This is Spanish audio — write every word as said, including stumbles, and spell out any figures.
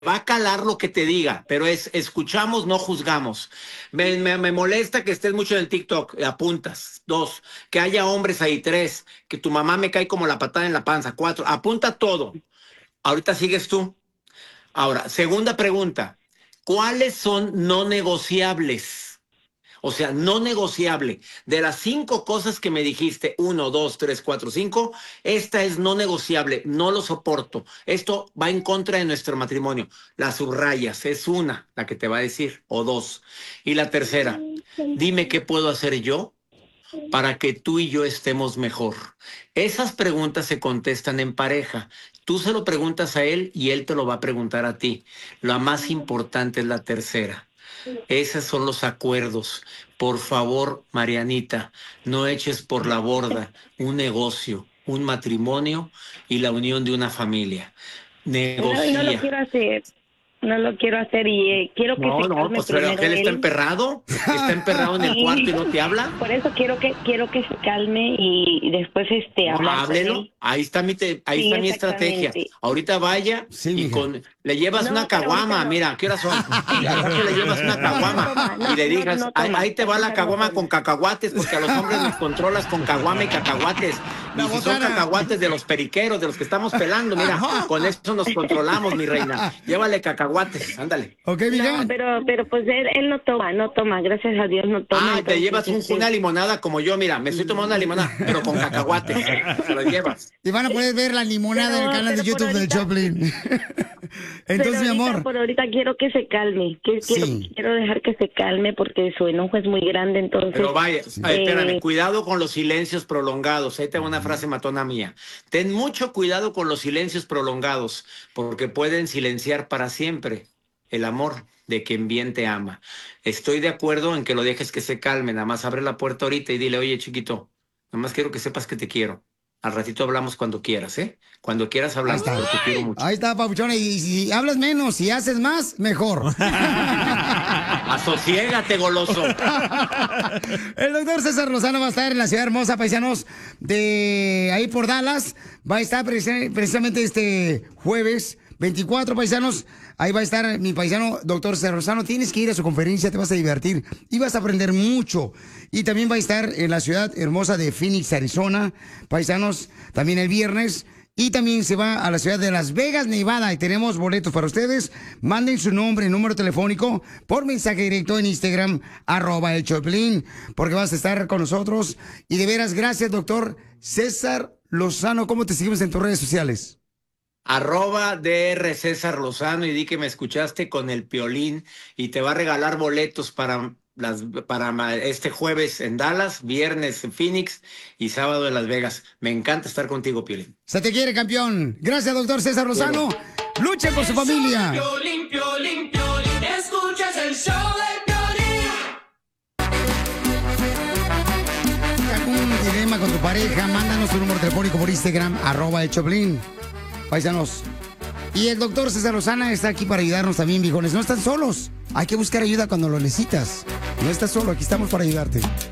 va a calar lo que te diga, pero es escuchamos, no juzgamos. Me, me, me molesta que estés mucho en el TikTok, apuntas. Dos, que haya hombres ahí. Tres, que tu mamá me cae como la patada en la panza. Cuatro, apunta todo. Ahorita sigues tú. Ahora, segunda pregunta. ¿Cuáles son no negociables? O sea, no negociable. De las cinco cosas que me dijiste, uno, dos, tres, cuatro, cinco, esta es no negociable, no lo soporto. Esto va en contra de nuestro matrimonio. La subrayas, es una la que te va a decir, o dos. Y la tercera, dime qué puedo hacer yo para que tú y yo estemos mejor. Esas preguntas se contestan en pareja. Tú se lo preguntas a él y él te lo va a preguntar a ti. La más importante es la tercera. Esos son los acuerdos. Por favor, Marianita, no eches por la borda un negocio, un matrimonio y la unión de una familia. No, y no lo Negocia. quiero hacer. No lo quiero hacer y eh, quiero que No, se no, calme pues pero primero él está él. emperrado. Está emperrado en el Sí. cuarto y no te habla. Por eso quiero que quiero que se calme y, y después este No, hablar con háblelo. él. Ahí está mi, te- ahí Sí, está mi estrategia. exactamente. Ahorita vaya Sí, y mija. con le llevas No, una pero ahorita caguama. no. Mira, ¿qué horas son? Y al rato le llevas una No, no caguama toma, no, y le no, digas, no ahí, toma. ahí te va la No caguama toma. con cacahuates, porque a los hombres nos controlas con caguama y cacahuates. La Y si son botana. cacahuates de los periqueros, de los que estamos pelando, mira, con eso nos controlamos, mi reina. Llévale cacahuates, ándale. Ok, mija. No, pero pero pues él, él no toma, no toma, gracias a Dios no toma. Ah, te entonces, llevas un- este, una limonada como yo, mira, me estoy tomando una limonada, pero con cacahuates. Se lo llevas. Y van a poder ver la limonada en el Pero- canal de pero por YouTube del ahorita- Choplin. pero Entonces, mi ahorita- amor. Por ahorita quiero que se calme, que quiero, Sí. quiero dejar que se calme porque su enojo es muy grande, entonces. Pero vaya, ay, espérame, eh, cuidado con los silencios prolongados. Ahí te va una frase matona mía. Ten mucho cuidado con los silencios prolongados, porque pueden silenciar para siempre el amor de quien bien te ama. Estoy de acuerdo en que lo dejes que se calme, nada más abre la puerta ahorita y dile, oye, chiquito, nada más quiero que sepas que te quiero. Al ratito hablamos cuando quieras, ¿eh? Cuando quieras Ahí hablamos, está. porque te quiero mucho. Ahí está, papuchona. Y si hablas menos, si haces más, mejor. Asociégate, goloso. El doctor César Lozano va a estar en la ciudad hermosa, paisanos, de ahí por Dallas. Va a estar preci- precisamente este jueves veinticuatro, paisanos. Ahí va a estar mi paisano, doctor César Lozano. Tienes que ir a su conferencia, te vas a divertir y vas a aprender mucho. Y también va a estar en la ciudad hermosa de Phoenix, Arizona, paisanos, también el viernes. Y también se va a la ciudad de Las Vegas, Nevada. Y tenemos boletos para ustedes. Manden su nombre y número telefónico por mensaje directo en Instagram, arroba el Choplin, porque vas a estar con nosotros. Y de veras, gracias, doctor César Lozano. ¿Cómo te seguimos en tus redes sociales? Arroba D R César Lozano y di que me escuchaste con el Piolín y te va a regalar boletos para, las, para ma- este jueves en Dallas, viernes en Phoenix y sábado en Las Vegas. Me encanta estar contigo, Piolín. Se te quiere, campeón. Gracias, doctor César Lozano. Luchen por su familia. Piolín, Piolín, Piolín, escuchas el show de Piolín. Un dilema con tu pareja, mándanos tu número telefónico por Instagram, arroba el Choplin. Paisanos. Y el doctor César Lozano está aquí para ayudarnos también, viejones. No están solos. Hay que buscar ayuda cuando lo necesitas. No estás solo, aquí estamos para ayudarte.